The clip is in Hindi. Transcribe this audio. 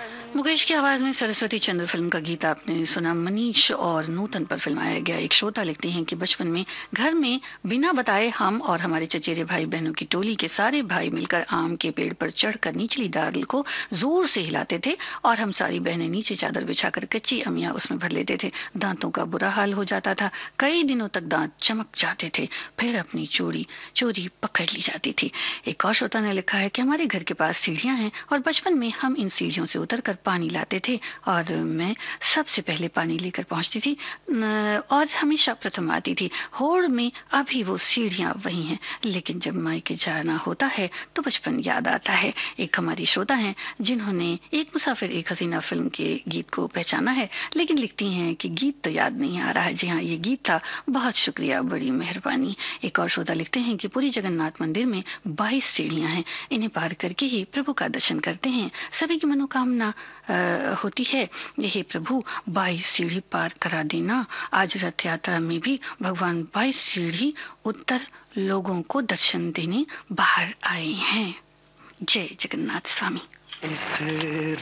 मुकेश की आवाज में सरस्वती चंद्र फिल्म का गीत आपने सुना। मनीष और नूतन पर फिल्माया गया। एक श्रोता लिखते हैं कि बचपन में घर में बिना बताए हम और हमारे चचेरे भाई बहनों की टोली के सारे भाई मिलकर आम के पेड़ पर चढ़कर निचली डाल को जोर से हिलाते थे और हम सारी बहनें नीचे चादर बिछाकर कच्ची अमियां उसमें भर लेते थे। दांतों का बुरा हाल हो जाता था, कई दिनों तक दांत चमक जाते थे, फिर अपनी चोरी पकड़ ली जाती थी। एक और श्रोता ने लिखा है कि हमारे घर के पास सीढ़ियां हैं और बचपन में हम इन सीढ़ियों से उतरकर पानी लाते थे और मैं सबसे पहले पानी लेकर पहुंचती थी और हमेशा प्रथम आती थी। होड़ में अभी वो सीढ़ियां वही हैं, लेकिन जब मायके जाना होता है तो बचपन याद आता है। एक हमारी श्रोता हैं जिन्होंने एक मुसाफिर एक हसीना फिल्म के गीत को पहचाना है, लेकिन लिखती हैं कि गीत तो याद नहीं आ रहा है। जी हाँ, ये गीत था। बहुत शुक्रिया, बड़ी मेहरबानी। एक और श्रोता लिखते हैं कि पुरी जगन्नाथ मंदिर में 22 सीढ़ियां हैं, इन्हें पार करके ही प्रभु का दर्शन करते हैं। सभी की मनोकामना होती है, यही प्रभु 22 सीढ़ी पार करा देना। आज रथ यात्रा में भी भगवान 22 सीढ़ी उत्तर लोगों को दर्शन देने बाहर आए हैं। जय जगन्नाथ स्वामी।